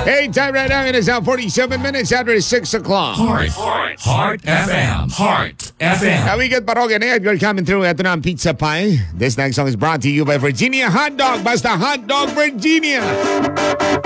Hey, time right now. It is now 47 minutes after 6 o'clock. Heart FM. Heart FM. Kawigat Parokya ni Edgar coming through. Ito na ang Pizza Pie. This next song is brought to you by Virginia Hot Dog. Basta Hot Dog Virginia.